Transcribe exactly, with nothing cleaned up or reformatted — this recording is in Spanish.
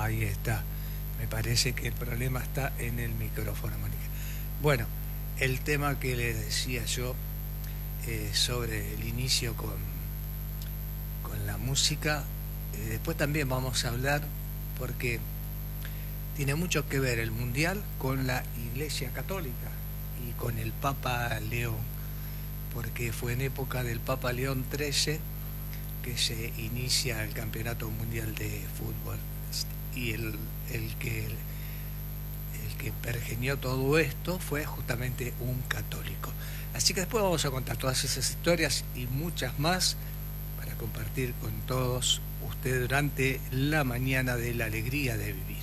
Ahí está. Me parece que el problema está en el micrófono, Mónica. Bueno, el tema que le decía yo eh, sobre el inicio con, con la música, eh, después también vamos a hablar, porque tiene mucho que ver el Mundial con la Iglesia Católica y con el Papa León, porque fue en época del Papa León trece que se inicia el Campeonato Mundial de Fútbol, y el, el que el, el que pergenió todo esto fue justamente un católico. Así que después vamos a contar todas esas historias y muchas más para compartir con todos ustedes durante la mañana de la alegría de vivir.